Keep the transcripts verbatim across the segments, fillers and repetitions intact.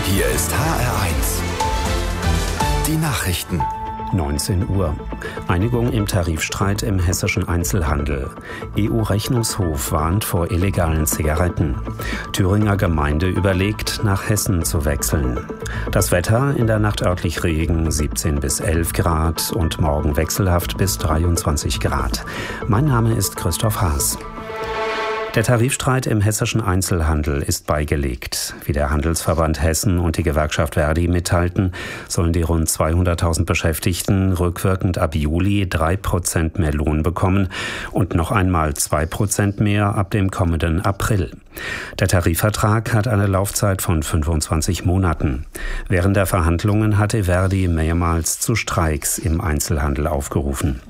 Hier ist H R eins. Die Nachrichten. neunzehn Uhr. Einigung im Tarifstreit im hessischen Einzelhandel. E U-Rechnungshof warnt vor illegalen Zigaretten. Thüringer Gemeinde überlegt, nach Hessen zu wechseln. Das Wetter: in der Nacht örtlich Regen, siebzehn bis elf Grad und morgen wechselhaft bis dreiundzwanzig Grad. Mein Name ist Christoph Haas. Der Tarifstreit im hessischen Einzelhandel ist beigelegt. Wie der Handelsverband Hessen und die Gewerkschaft ver.di mitteilten, sollen die rund zweihunderttausend Beschäftigten rückwirkend ab Juli drei Prozent mehr Lohn bekommen und noch einmal zwei Prozent mehr ab dem kommenden April. Der Tarifvertrag hat eine Laufzeit von fünfundzwanzig Monaten. Während der Verhandlungen hatte ver.di mehrmals zu Streiks im Einzelhandel aufgerufen.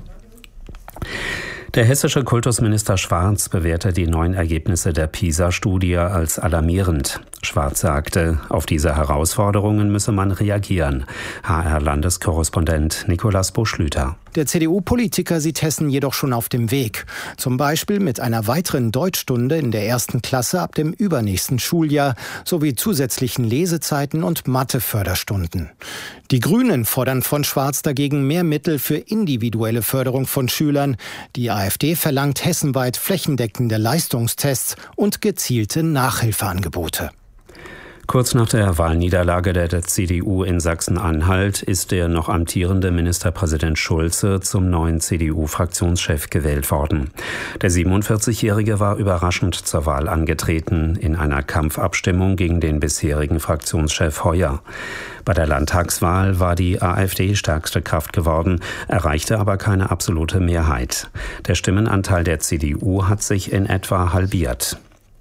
Der hessische Kultusminister Schwarz bewertet die neuen Ergebnisse der PISA-Studie als alarmierend. Schwarz sagte, auf diese Herausforderungen müsse man reagieren. H R-Landeskorrespondent Nikolaus Buschlüter. Der C D U-Politiker sieht Hessen jedoch schon auf dem Weg. Zum Beispiel mit einer weiteren Deutschstunde in der ersten Klasse ab dem übernächsten Schuljahr sowie zusätzlichen Lesezeiten und Mathe-Förderstunden. Die Grünen fordern von Schwarz dagegen mehr Mittel für individuelle Förderung von Schülern. Die AfD verlangt hessenweit flächendeckende Leistungstests und gezielte Nachhilfeangebote. Kurz nach der Wahlniederlage der C D U in Sachsen-Anhalt ist der noch amtierende Ministerpräsident Schulze zum neuen C D U-Fraktionschef gewählt worden. Der siebenundvierzigjährige war überraschend zur Wahl angetreten, in einer Kampfabstimmung gegen den bisherigen Fraktionschef Heuer. Bei der Landtagswahl war die AfD stärkste Kraft geworden, erreichte aber keine absolute Mehrheit. Der Stimmenanteil der C D U hat sich in etwa halbiert.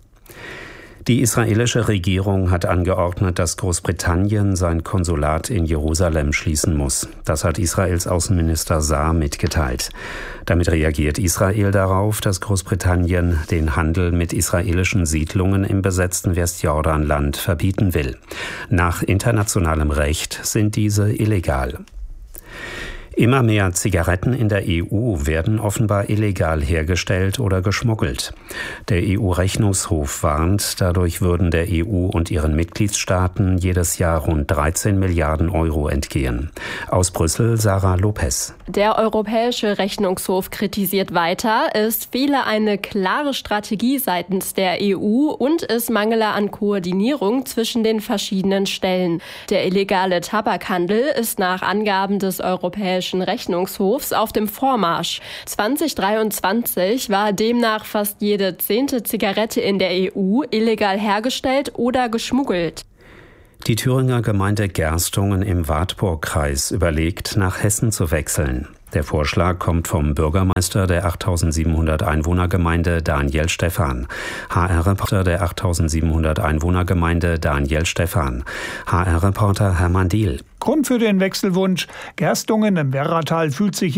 Die israelische Regierung hat angeordnet, dass Großbritannien sein Konsulat in Jerusalem schließen muss. Das hat Israels Außenminister Saar mitgeteilt. Damit reagiert Israel darauf, dass Großbritannien den Handel mit israelischen Siedlungen im besetzten Westjordanland verbieten will. Nach internationalem Recht sind diese illegal. Immer mehr Zigaretten in der E U werden offenbar illegal hergestellt oder geschmuggelt. Der E U-Rechnungshof warnt, dadurch würden der E U und ihren Mitgliedstaaten jedes Jahr rund dreizehn Milliarden Euro entgehen. Aus Brüssel Sarah Lopez. Der Europäische Rechnungshof kritisiert weiter, es fehle eine klare Strategie seitens der E U und es mangele an Koordinierung zwischen den verschiedenen Stellen. Der illegale Tabakhandel ist nach Angaben des Europäischen Rechnungshofs auf dem Vormarsch. zwanzig dreiundzwanzig war demnach fast jede zehnte Zigarette in der E U illegal hergestellt oder geschmuggelt. Die Thüringer Gemeinde Gerstungen im Wartburgkreis überlegt, nach Hessen zu wechseln. Der Vorschlag kommt vom Bürgermeister der achttausendsiebenhundert Einwohnergemeinde Daniel Stephan. H R-Reporter der achttausendsiebenhundert Einwohnergemeinde Daniel Stephan. H R-Reporter Hermann Diehl. Grund für den Wechselwunsch: Gerstungen im Werratal fühlt sich